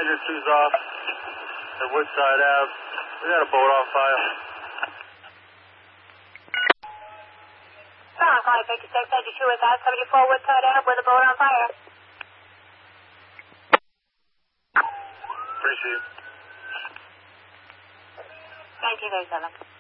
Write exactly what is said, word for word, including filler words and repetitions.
Badger two's off at Woodside Ave. We got a boat on fire. Sound calling fifty-six eighty-two with that seventy-four Woodside Ave with a boat on fire. Appreciate it. nineteen eighty-seven.